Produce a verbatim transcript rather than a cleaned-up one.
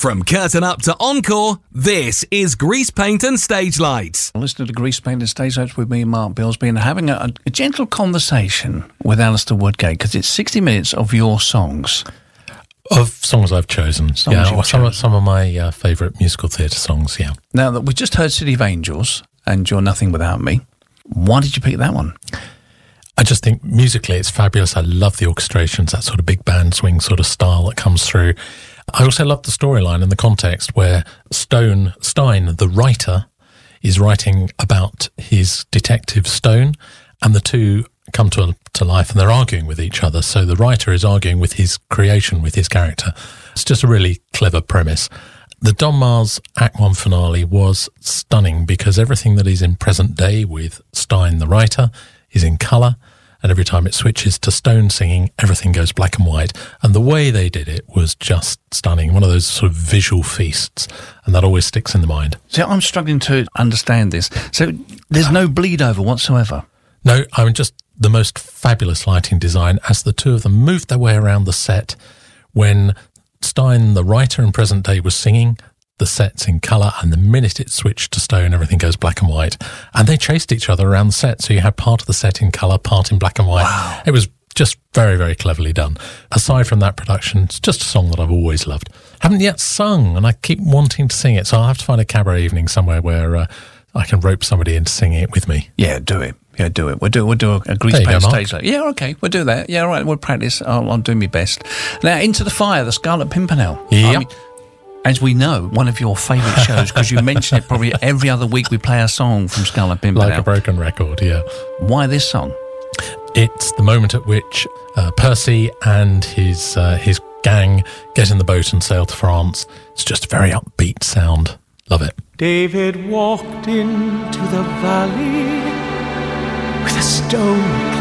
From Curtain Up to Encore, this is Grease Paint and Stage Lights. Listening to Grease Paint and Stage Lights with me, Mark Bilsby, and having a, a gentle conversation with Alistair Woodgate, because it's sixty minutes of your songs. Of songs I've chosen. Songs yeah, you've some, chosen. Of, some of my uh, favourite musical theatre songs, yeah. Now, that we just heard City of Angels and You're Nothing Without Me. Why did you pick that one? I just think musically it's fabulous. I love the orchestrations, that sort of big band swing sort of style that comes through. I also love the storyline and the context where Stone, Stein, the writer, is writing about his detective Stone, and the two come to to life and they're arguing with each other. So the writer is arguing with his creation, with his character. It's just a really clever premise. The Don Mars Act One finale was stunning because everything that is in present day with Stein, the writer, is in colour. And every time it switches to Stone singing, everything goes black and white. And the way they did it was just stunning. One of those sort of visual feasts. And that always sticks in the mind. So I'm struggling to understand this. So there's no bleed over whatsoever? No, I mean, just the most fabulous lighting design as the two of them moved their way around the set. When Stein, the writer in present day, was singing, the set's in colour, and the minute it switched to Stone, everything goes black and white. And they chased each other around the set, so you had part of the set in colour, part in black and white. Wow. It was just very, very cleverly done. Aside from that production, it's just a song that I've always loved. Haven't yet sung, and I keep wanting to sing it, so I'll have to find a cabaret evening somewhere where uh, I can rope somebody into singing it with me. Yeah, do it. Yeah, do it. We'll do, we'll do a, a Grease There you Paint go, Mark. Stage Light. Yeah, okay, we'll do that. Yeah, all right, we'll practice. I'll, I'll do my best. Now, Into the Fire, the Scarlet Pimpernel. Yep. I mean, as we know, one of your favourite shows, because you mention it probably every other week we play a song from Scarlet Pimpernel. Like a broken record, yeah. Why this song? It's the moment at which uh, Percy and his uh, his gang get in the boat and sail to France. It's just a very upbeat sound. Love it. David walked into the valley with a stone